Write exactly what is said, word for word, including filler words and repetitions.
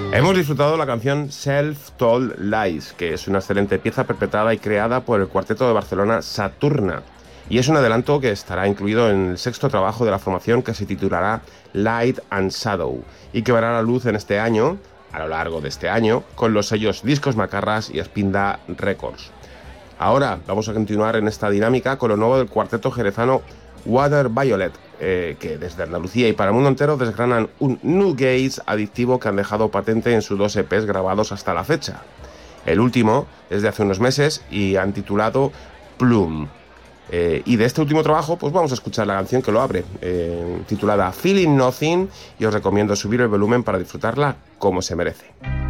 Hemos disfrutado la canción Self-Told Lies, que es una excelente pieza perpetrada y creada por el cuarteto de Barcelona Saturna. Y es un adelanto que estará incluido en el sexto trabajo de la formación, que se titulará Light and Shadow y que verá la luz en este año, a lo largo de este año, con los sellos Discos Macarras y Spinda Records. Ahora vamos a continuar en esta dinámica con lo nuevo del cuarteto jerezano Water Violet, eh, que desde Andalucía y para el mundo entero desgranan un nu gaze adictivo que han dejado patente en sus dos E Pes grabados hasta la fecha. El último es de hace unos meses y han titulado Plume. Eh, y de este último trabajo, pues vamos a escuchar la canción que lo abre, eh, titulada Feeling Nothing, y os recomiendo subir el volumen para disfrutarla como se merece.